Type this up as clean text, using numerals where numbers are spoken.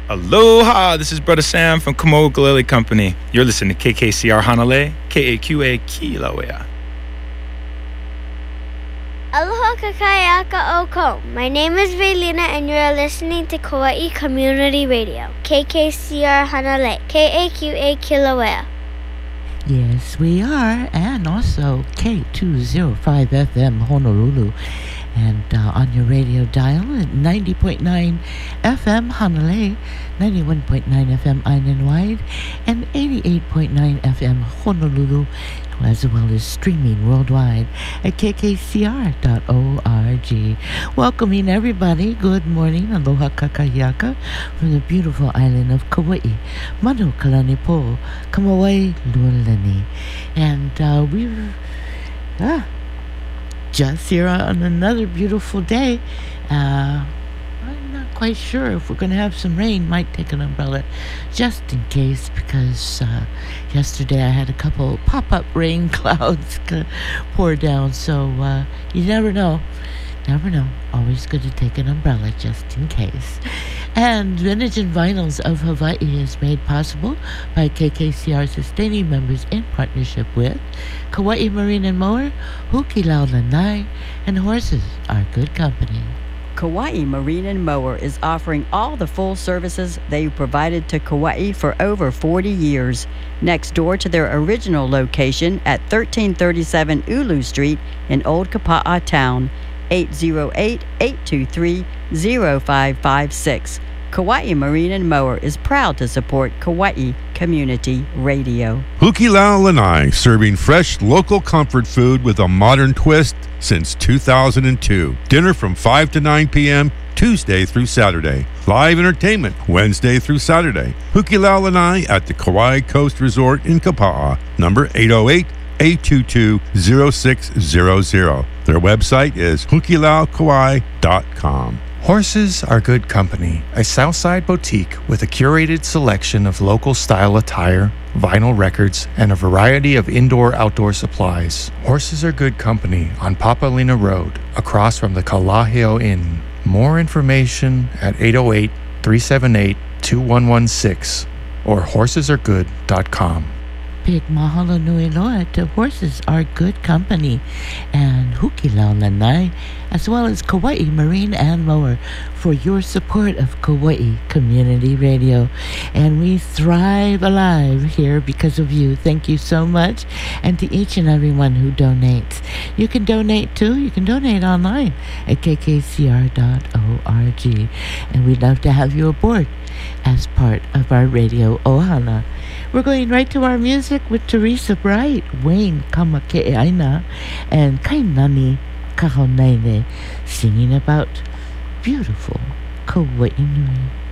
Aloha, this is Brother Sam from Kamo Ukulele Company. You're listening to KKCR Hanalei, KAQA Kilauea. Aloha kakayaka oko. My name is Vaylina and you are listening to Kauai Community Radio, KKCR Hanalei, KAQA Kilauea. Yes, we are, and also K205 FM Honolulu. And on your radio dial at 90.9 FM Hanalei, 91.9 FM Island-wide, and 88.9 FM Honolulu, as well as streaming worldwide at kkcr.org. Welcoming everybody. Good morning. Aloha kakayaka from the beautiful island of Kauai. Manu kalanipo, Kamawai Lualani. And we're just here on another beautiful day. I'm not quite sure if we're going to have some rain. Might take an umbrella just in case, because yesterday I had a couple pop-up rain clouds pour down. So you never know. Never know. Always good to take an umbrella just in case. And Vintage and Vinyls of Hawaii is made possible by KKCR sustaining members in partnership with Kauai Marine and Mower, Hukilau Lanai, and Horses Are Good Company. Kauai Marine and Mower is offering all the full services they provided to Kauai for over 40 years. Next door to their original location at 1337 Ulu Street in Old Kapa'a Town, 808-823-0556. Kauai Marine and Mower is proud to support Kauai Community Radio. Hukilau Lanai, serving fresh local comfort food with a modern twist since 2002. Dinner from 5 to 9 p.m. Tuesday through Saturday. Live entertainment Wednesday through Saturday. Hukilau Lanai at the Kauai Coast Resort in Kapa'a. Number 808-822-0600. Their website is hukilaukauai.com. Horses Are Good Company, a Southside boutique with a curated selection of local style attire, vinyl records, and a variety of indoor-outdoor supplies. Horses Are Good Company on Papalina Road, across from the Kalaheo Inn. More information at 808-378-2116 or horsesaregood.com. Big mahalo nui loa to Horses Are Good Company and Hukilau Lanai, as well as Kauai Marine and Mower, for your support of Kauai Community Radio. And we thrive alive here because of you. Thank you so much. And to each and everyone who donates. You can donate too. You can donate online at kkcr.org. And we'd love to have you aboard as part of our Radio Ohana. We're going right to our music with Teresa Bright, Wayne Kamake'aina, and Kainani Kahonaine, singing about beautiful Kauai Nui.